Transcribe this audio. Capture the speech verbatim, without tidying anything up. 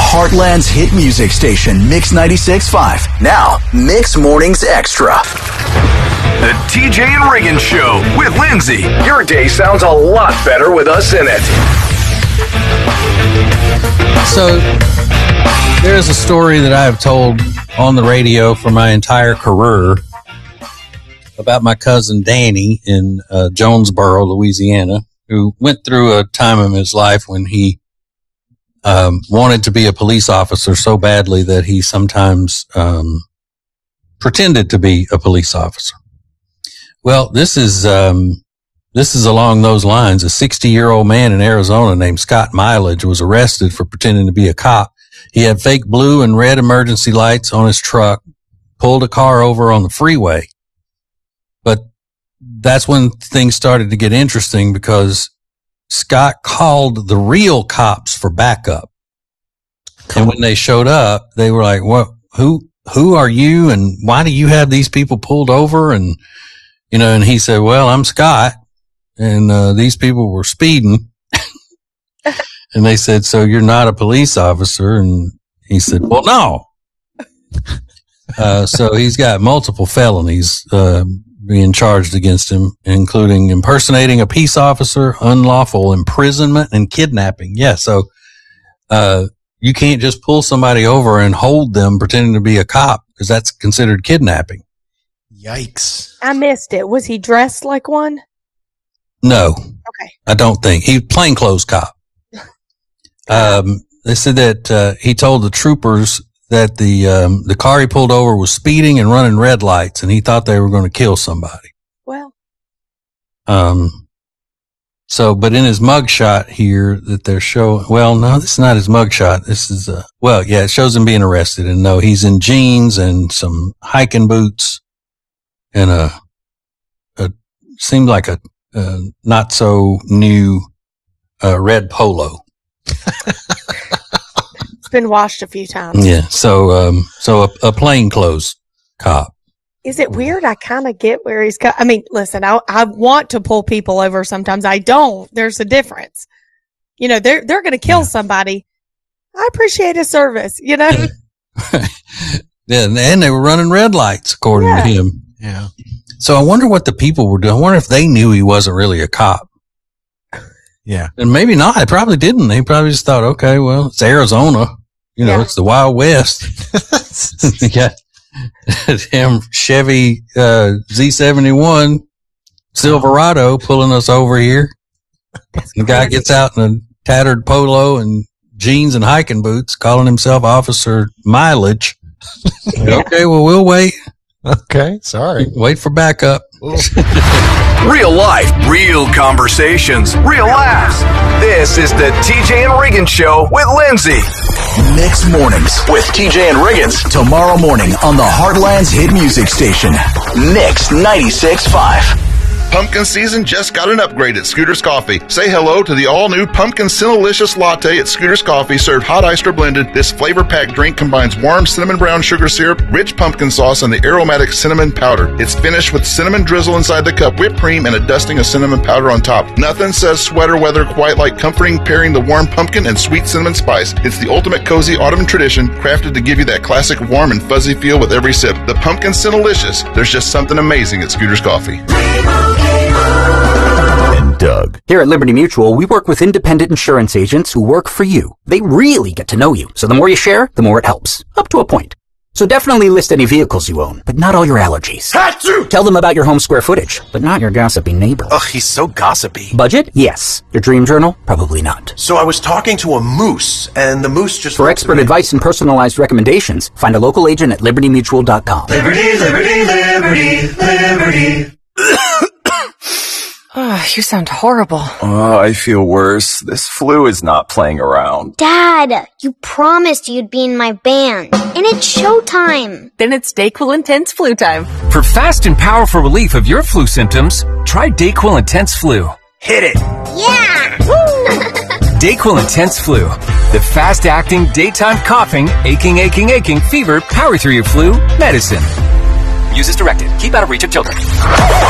Heartland's hit music station, Mix ninety-six point five. Now, Mix Mornings Extra. The T J and Reagan Show with Lindsay. Your day sounds a lot better with us in it. So, there's a story that I have told on the radio for my entire career about my cousin Danny in uh, Jonesboro, Louisiana, who went through a time in his life when he um, wanted to be a police officer so badly that he sometimes um, pretended to be a police officer. Well, this is um, this is along those lines. A sixty-year-old man in Arizona named Scott Mileage was arrested for pretending to be a cop. He had fake blue and red emergency lights on his truck, pulled a car over on the freeway. But that's when things started to get interesting because Scott called the real cops for backup. And when they showed up, they were like, "What? Who? Who are you? And why do you have these people pulled over?" And you know, and he said, "Well, I'm Scott, and uh, these people were speeding." And they said, "So you're not a police officer?" And he said, "Well, no." Uh, so he's got multiple felonies uh, being charged against him, including impersonating a peace officer, unlawful imprisonment, and kidnapping. Yeah, so uh, you can't just pull somebody over and hold them pretending to be a cop because that's considered kidnapping. Yikes. I missed it. Was he dressed like one? No. Okay. I don't think. He was plainclothes cop. Um, they said that uh, he told the troopers that the um, the car he pulled over was speeding and running red lights, and he thought they were going to kill somebody. Well. Um. So, but in his mugshot here that they're showing, well, no, this is not his mugshot. This is, uh, well, yeah, it shows him being arrested, and no, he's in jeans and some hiking boots and a, a seemed like a, a not so new uh, red polo. It's been washed a few times. Yeah. So, um, so a, a plainclothes cop. Is it weird? I kind of get where he's got. I mean, listen, I, I want to pull people over sometimes. I don't. There's a difference. You know, they're, they're going to kill yeah. somebody. I appreciate his service, you know? Yeah. And they were running red lights, according yeah. to him. Yeah. So I wonder what the people were doing. I wonder if they knew he wasn't really a cop. Yeah. And maybe not. They probably didn't. They probably just thought, okay, well, it's Arizona. You know, yeah. it's the Wild West. You got him Chevy uh, Z seventy-one Silverado pulling us over here. That's the guy gets out in a tattered polo and jeans and hiking boots, calling himself Officer Mileage. Yeah. Okay, well, we'll wait. Okay, sorry. Wait for backup. Real life, real conversations, real laughs. This is the T J and Reagan Show with Lindsay. Mix Mornings with T J and Riggins. Tomorrow morning on the Heartland's hit music station, Mix ninety-six point five. Pumpkin season just got an upgrade at Scooter's Coffee. Say hello to the all-new Pumpkin Cinnalicious Latte at Scooter's Coffee, served hot iced or blended. This flavor-packed drink combines warm cinnamon brown sugar syrup, rich pumpkin sauce, and the aromatic cinnamon powder. It's finished with cinnamon drizzle inside the cup, whipped cream, and a dusting of cinnamon powder on top. Nothing says sweater weather quite like comforting pairing the warm pumpkin and sweet cinnamon spice. It's the ultimate cozy autumn tradition, crafted to give you that classic warm and fuzzy feel with every sip. The Pumpkin Cinnalicious. There's just something amazing at Scooter's Coffee. And Doug. Here at Liberty Mutual, we work with independent insurance agents who work for you. They really get to know you, so the more you share, the more it helps. Up to a point. So definitely list any vehicles you own, but not all your allergies. Achoo! Tell them about your home square footage, but not your gossipy neighbor. Ugh, he's so gossipy. Budget? Yes. Your dream journal? Probably not. So I was talking to a moose, and the moose just... For expert advice and personalized recommendations, find a local agent at liberty mutual dot com. Liberty, liberty, liberty, liberty. Oh, you sound horrible. Oh, I feel worse. This flu is not playing around. Dad, you promised you'd be in my band. And it's showtime. Then it's DayQuil Intense Flu time. For fast and powerful relief of your flu symptoms, try DayQuil Intense Flu. Hit it. Yeah. DayQuil Intense Flu. The fast-acting, daytime coughing, aching, aching, aching, fever, power through your flu medicine. Use as directed. Keep out of reach of children.